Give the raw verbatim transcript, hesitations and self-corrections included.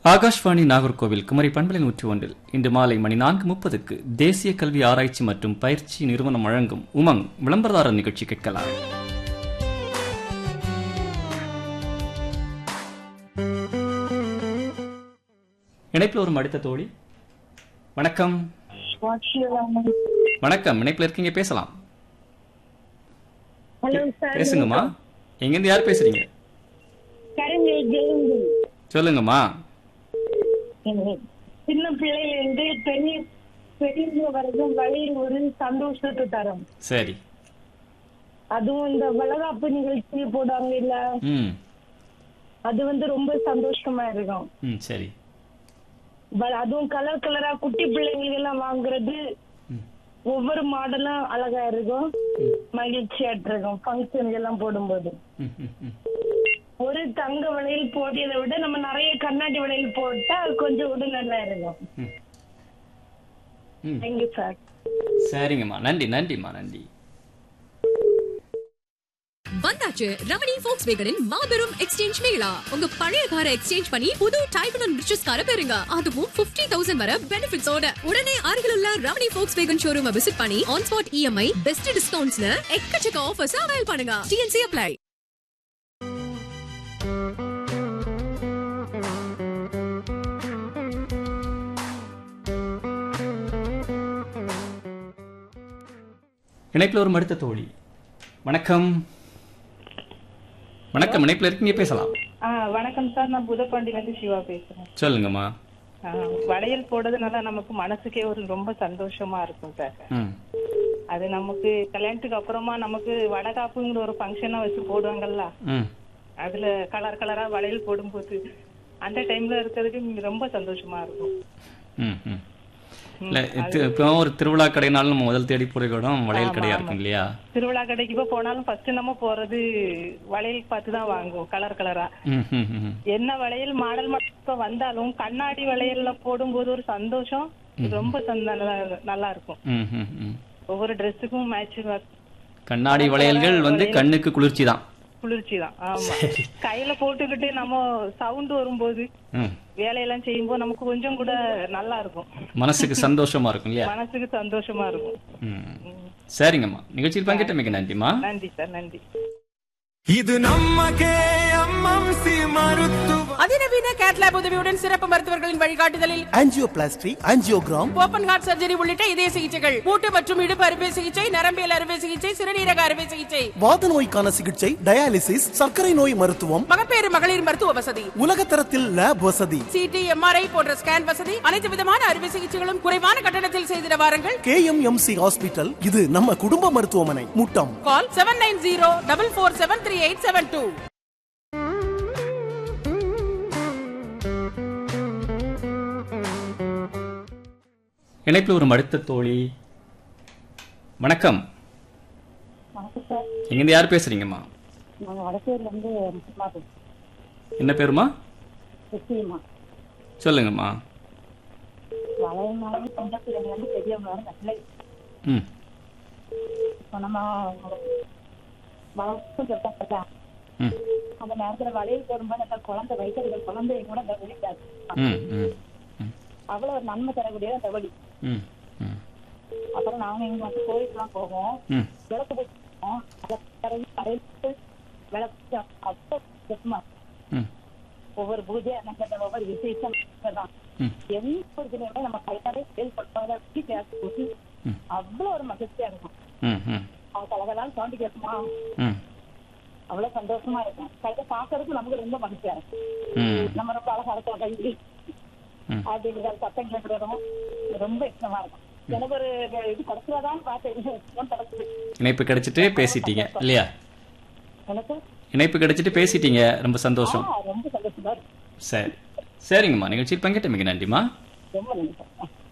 ஆகாஷ்வாணி நாகர்கோவில் குமரி பண்பலை நூற்றி ஒன்றில் இன்று மாலை மணி நான்கு முப்பதுக்கு தேசிய கல்வி ஆராய்ச்சி மற்றும் பயிற்சி நிறுவனம் வழங்கும் உமங் விளம்பரதாரர் நிகழ்ச்சி கேட்கலாம். இணைப்பில் ஒரு அடுத்த தோழி. வணக்கம். வணக்கம், இணைப்பில் இருக்கீங்க, பேசலாம். பேசுங்கம்மா. எங்கிருந்து யார் பேசுறீங்க? சொல்லுங்கம்மா. சின்ன பிள்ளையிலிருந்து பெரிய பெரிய வரைக்கும் வழியில் ஒரு சந்தோஷத்தை தரும். சரி. அதுவும் இந்த வளகாப்பு நிகழ்ச்சி போடுவாங்க இல்ல, அது வந்து ரொம்ப சந்தோஷமா இருக்கும். சரி. அதுவும் கலர் கலரா குட்டி பிள்ளைங்களுக்கு எல்லாம் வாங்குறது, ஒவ்வொரு மாடலும் அழகா இருக்கும், மகிழ்ச்சியா இருக்கும். ஃபங்க்ஷன் எல்லாம் போடும்போது ஒரு தங்க வளையல் போட்டதை விட நம்ம நிறைய கண்ணாடி வளையல் போட்டா கொஞ்சம் கூட நல்லா இருக்கும். Thank you sir. சரிங்கம்மா, நன்றி நன்றிம்மா, நன்றி. வந்தாச்சு ரமணி Volkswagenன் மாபெரும் எக்ஸ்சேஞ்ச் மேளா. உங்க பழைய காரை எக்ஸ்சேஞ்ச் பண்ணி புது டைப் அண்ட் ரிச்சஸ் காரை பெறுங்க. அதுவும் ஐம்பதாயிரம் வரை பெனிஃபிட்ஸோட. உடனே அருகில் உள்ள ரமணி Volkswagen ஷோரூமை விசிட் பண்ணி ஆன் ஸ்பாட் இஎம்ஐ, பெஸ்ட் டிஸ்கவுண்ட்ஸ்ல எக்கச்சக்க ஆஃபர்ஸ் அவைல் பண்ணுங்க. DNC apply. இணைப்பில் ஒரு அடுத்த தோழி. வணக்கம். வணக்கம், இணைப்பில் இருக்கீங்க, பேசலாம். வணக்கம் சார், நான் புதப்பாண்டில இருந்து சிவா பேசுறேன். சொல்லுங்கம்மா. வளையல் போடுறதுனால நமக்கு மனசுக்கே ஒரு ரொம்ப சந்தோஷமா இருக்கும் சார். அது நமக்கு கல்யாணத்துக்கு அப்புறமா நமக்கு வடகாப்புங்கிற ஒரு ஃபங்க்ஷனா வச்சு போடுவாங்கல்ல, அதுல கலர் கலரா வளையல் போடும்போது அந்த டைம்ல இருக்கிறதுக்கு ரொம்ப சந்தோஷமா இருக்கும். இப்போ ஒரு திருவிழா கடைனாலும் நம்ம முதல் தேடி போற இடம் வளையல் கடையா இருக்கும் இல்லையா? திருவிழா கடைக்கு இப்ப போனாலும் ஃபர்ஸ்ட் நம்ம போறது வளையல் பார்த்து தான் வாங்குவோம், கலர் கலரா. என்ன வளையல் மாடல் இப்ப வந்தாலும் கண்ணாடி வளையல்ல போடும்போது ஒரு சந்தோஷம் ரொம்ப நல்லா இருக்கும். ஒவ்வொரு ட்ரெஸ்ஸுக்கும் மேட்ச். கண்ணாடி வளையல்கள் வந்து கண்ணுக்கு குளிர்ச்சி தான். குளிர்ச்சி தான். ஆமா. கையில போட்டுக்கிட்டு நம்ம சவுண்ட் வரும்போது வேலையெல்லாம் செய்யும்போது நமக்கு கொஞ்சம் கூட நல்லா இருக்கும், மனசுக்கு சந்தோஷமா இருக்கும் இல்லையா? மனசுக்கு சந்தோஷமா இருக்கும். சரிங்கம்மா, நிகழ்ச்சியில் பங்கேற்றமைக்கு நன்றிமா. நன்றி சார், நன்றி. இது நம்ம கேஎம்எம்சி மருத்துவ அதிநவீன கேட்லாப் உதவியுடன் சிறப்பு மருத்துவர்களின் வழிகாட்டுதலில் angioplasty, angiogram, open heart surgery உள்ளிட்ட இதய சிகிச்சைகள், மூட்டு மற்றும் இடுப்பு அறுவை சிகிச்சை, நரம்பியல் அறுவை சிகிச்சை, சிறுநீரக அறுவை சிகிச்சை, வாத நோய்க்கான சிகிச்சை, டயாலிசிஸ், சர்க்கரை நோய் மருத்துவம், மகப்பேறு மகளிர் மருத்துவ வசதி, உலக தரத்தில் லேப் வசதி, சிடி, எம்ஆர்ஐ போன்ற ஸ்கேன் வசதி, அனைத்து விதமான அறுவை சிகிச்சைகளும் குறைவான கட்டணத்தில் செய்திட வாருங்கள். கேஎம்எம்சி ஹாஸ்பிட்டல், இது நம்ம குடும்ப மருத்துவமனை. முட்டம். கால் seven nine zero double four seven three eight seven two. இணைப்பில் ஒரு அடுத்த தோழி. வணக்கம். எங்கிருந்து யார் பேசுறீங்கம்மா? என்ன பேருமா? சொல்லுங்கம்மா. அந்த நேரத்துல வளையல் போடும்போது குழந்தை வைக்கிறது குழந்தை கூட அவ்வளவு ஒரு நன்மை தரக்கூடிய அந்த வழி. அப்புறம் நாங்க இங்க வந்து கோயிலுக்கு எல்லாம் போவோம், விளக்கு போட்டுவோம், விளக்கு அவ்வளவு ஒவ்வொரு பூஜை ஒவ்வொரு விசேஷம் தான். எந்த ஒரு தினமே நம்ம கையாலே செயல்படுத்தாத போட்டு அவ்வளவு ஒரு மகிழ்ச்சியா இருக்கும். அவங்க கலகலாம் சவுண்ட் கேட்குமா, அவ்வளவு சந்தோஷமா இருக்கும். கையில பாக்குறதுக்கு நமக்கு ரொம்ப மகிழ்ச்சியா இருக்கும். நம்ம ரொம்ப அழகா இருக்கோம் கை அப்படிங்கிற சத்தம் கேட்கறதும் ரொம்ப இஷ்டமா இருக்கும். எனக்கு ஒரு இது கிடைச்சதான் பார்த்தேன். இணைப்பு கிடைச்சிட்டு பேசிட்டீங்க இல்லையா? எனக்கு இணைப்பு கிடைச்சிட்டு பேசிட்டீங்க, ரொம்ப சந்தோஷம். ரொம்ப சந்தோஷமா இருக்கு. சரி, சரிங்கம்மா, நிகழ்ச்சியில் பங்கேற்ற மிக நன்றிமா. ரொம்ப நன்றி.